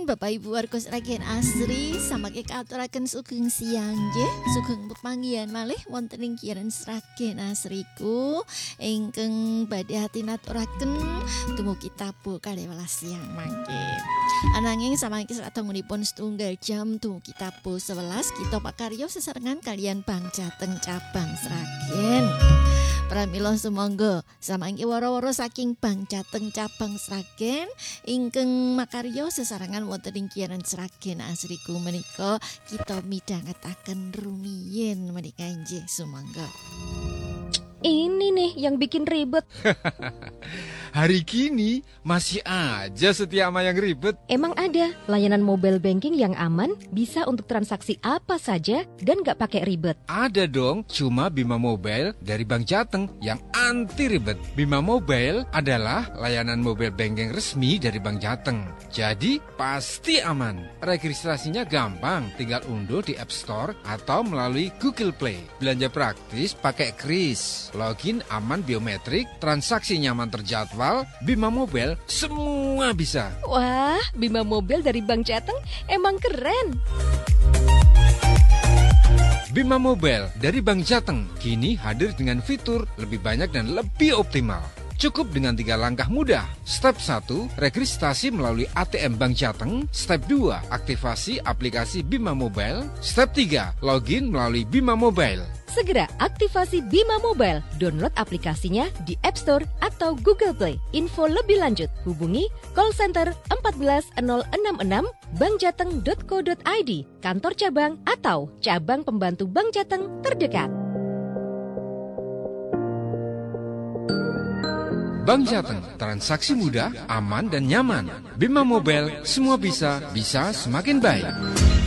Bapak Ibu warga Sragen asri samangke katuraken sugeng siang nggih, sugeng pepanggihan malih wonten ing kieren Sragen asriku ingkang badhe atinaturaken dumugi tabuh kalih welas siang mangke. Ananging samangke sadangunipun setunggal jam dumugi tabuh 11 kita pakarya sesarengan kalian Bang Jateng cabang Sragen. Pramila sumangga samangke wara-wara saking Bang Jateng cabang Sragen ingkang makarya sesarengan wonten ing kieren Sragen asriku menika kita midhangetaken rumiyin menika nggih sumangga. Ini nih yang bikin ribet. Hari kini masih aja setia sama yang ribet. Emang ada layanan mobile banking yang aman, bisa untuk transaksi apa saja dan gak pakai ribet? Ada dong, cuma Bima Mobile dari Bank Jateng yang anti ribet. Bima Mobile adalah layanan mobile banking resmi dari Bank Jateng. Jadi pasti aman. Registrasinya gampang, tinggal unduh di App Store atau melalui Google Play. Belanja praktis pakai kris, login aman biometrik, transaksi nyaman terjadwal. Bima Mobile semua bisa. Wah, Bima Mobile dari Bank Jateng emang keren. Bima Mobile dari Bank Jateng kini hadir dengan fitur lebih banyak dan lebih optimal. Cukup dengan 3 langkah mudah. Step 1, registrasi melalui ATM Bank Jateng. Step 2, aktivasi aplikasi Bima Mobile. Step 3, login melalui Bima Mobile. Segera aktivasi Bima Mobile, download aplikasinya di App Store atau Google Play. Info lebih lanjut, hubungi call center 14066 bankjateng.co.id, kantor cabang atau cabang pembantu Bank Jateng terdekat. Bank Jateng, transaksi mudah, aman dan nyaman. Bima Mobile, semua bisa, bisa semakin baik.